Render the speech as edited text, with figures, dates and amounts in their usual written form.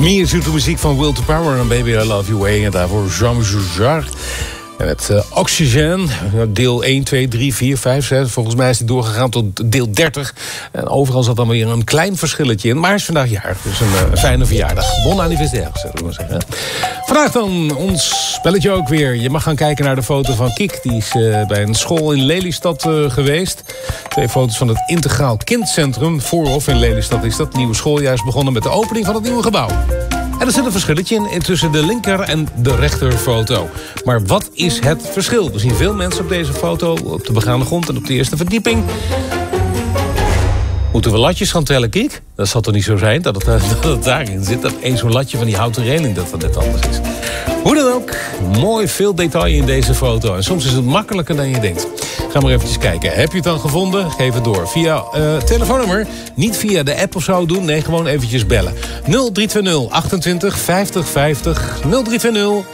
meer zoete muziek van Will to Power en Baby I Love You Way. En daarvoor Jean Jarre. En het Oxygen, deel 1, 2, 3, 4, 5, 6. Volgens mij is hij doorgegaan tot deel 30. En overal zat dan weer een klein verschilletje in. Maar hij is vandaag jarig, dus een fijne verjaardag. Bon anniversaire, zullen we maar zeggen. Vandaag dan ons spelletje ook weer. Je mag gaan kijken naar de foto van Kiek. Die is bij een school in Lelystad geweest. 2 foto's van het Integraal Kindcentrum. Voorhof in Lelystad is dat. Nieuwe schooljaar is begonnen met de opening van het nieuwe gebouw. En er zit een verschilletje in tussen de linker en de rechter foto. Maar wat is het verschil? We zien veel mensen op deze foto op de begane grond en op de eerste verdieping. Moeten we latjes gaan tellen, Kiek? Dat zal toch niet zo zijn dat het daarin zit. Dat één zo'n latje van die houten reling dat net anders is. Hoe dan ook, mooi veel detail in deze foto. En soms is het makkelijker dan je denkt. Ga maar eventjes kijken. Heb je het dan gevonden? Geef het door. Via telefoonnummer. Niet via de app of zo doen. Nee, gewoon eventjes bellen. 0320 28 50 50. 0320